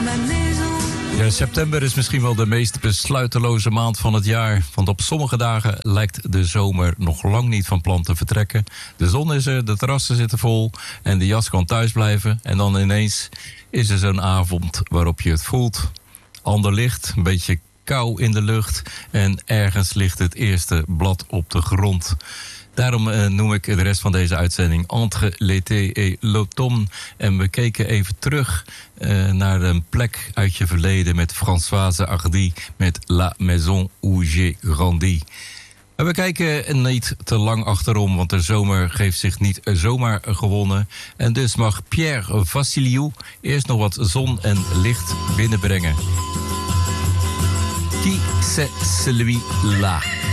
Ja, september is misschien wel de meest besluiteloze maand van het jaar. Want op sommige dagen lijkt de zomer nog lang niet van plan te vertrekken. De zon is er, de terrassen zitten vol en de jas kan thuis blijven. En dan ineens is er zo'n avond waarop je het voelt. Ander licht, een beetje kou in de lucht en ergens ligt het eerste blad op de grond. Daarom noem ik de rest van deze uitzending Entre l'été et l'automne. En we keken even terug naar een plek uit je verleden met Françoise Hardy met La Maison où j'ai grandi. En we kijken niet te lang achterom, want de zomer geeft zich niet zomaar gewonnen. En dus mag Pierre Vassiliou eerst nog wat zon en licht binnenbrengen. Qui c'est celui-là?